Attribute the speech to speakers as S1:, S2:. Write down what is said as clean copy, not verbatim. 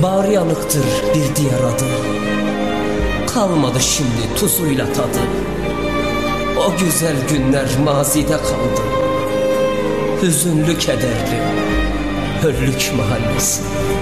S1: Bağrıyanıktır bir diğer adı. Kalmadı şimdi tuzuyla tadı. O güzel günler mazide kaldı. Hüzünlü kederli Höllük mahallesi.